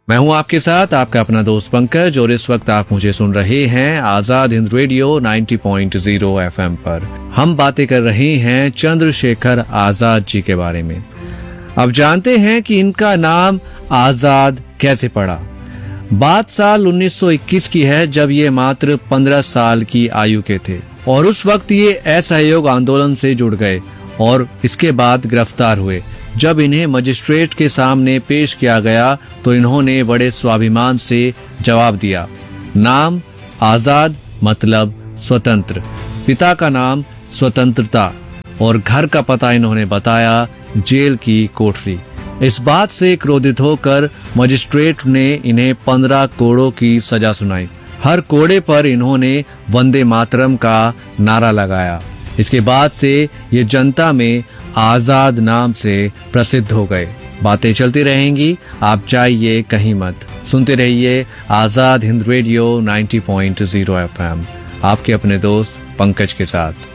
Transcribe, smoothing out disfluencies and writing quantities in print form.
मैं हूं आपके साथ आपका अपना दोस्त पंकज और इस वक्त आप मुझे सुन रहे हैं आजाद हिंद रेडियो 90.0 एफएम पर। हम बातें कर रहे हैं चंद्रशेखर आजाद जी के बारे में। अब जानते हैं कि इनका नाम आजाद कैसे पड़ा। बात साल 1921 की है जब ये मात्र 15 साल की आयु के थे और उस वक्त ये असहयोग आंदोलन से जुड़ गए और इसके बाद गिरफ्तार हुए। जब इन्हें मजिस्ट्रेट के सामने पेश किया गया तो इन्होंने बड़े स्वाभिमान से जवाब दिया। नाम आजाद मतलब स्वतंत्र, पिता का नाम स्वतंत्रता और घर का पता इन्होंने बताया जेल की कोठरी। इस बात से क्रोधित होकर मजिस्ट्रेट ने इन्हें 15 कोड़ों की सजा सुनाई। हर कोड़े पर इन्होंने वंदे मातरम का नारा लगाया। इसके बाद से ये जनता में आजाद नाम से प्रसिद्ध हो गए। बातें चलती रहेंगी, आप जाइए कहीं मत, सुनते रहिए आजाद हिंद रेडियो 90.0 एफएम, आपके अपने दोस्त पंकज के साथ।